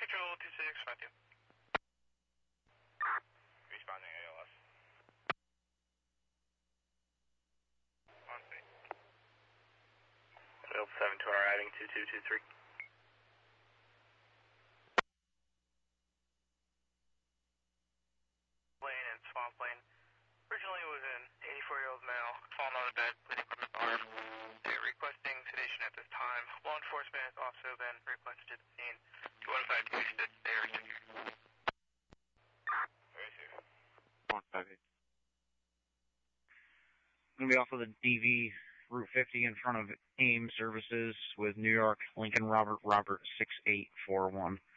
Control 2652. Responding ALS. On scene. Field 7 to our riding 2223. Lane and Swamp Lane. Originally was an 84-year-old male, fallen on the bed, bleeding from his arm. They're requesting sedation at this time. Law enforcement has also been requested to the scene. 2152 stood there. Very safe. 158. Going to be off of the DV Route 50 in front of AIM Services with New York, Lincoln Robert 6841.